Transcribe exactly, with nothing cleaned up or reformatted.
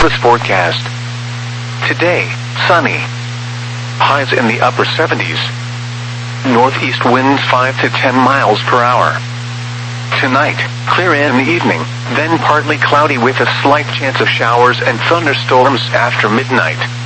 Service forecast. Today, sunny. Highs in the upper seventies. Northeast winds five to ten miles per hour. Tonight, clear in the evening, then partly cloudy with a slight chance of showers and thunderstorms after midnight.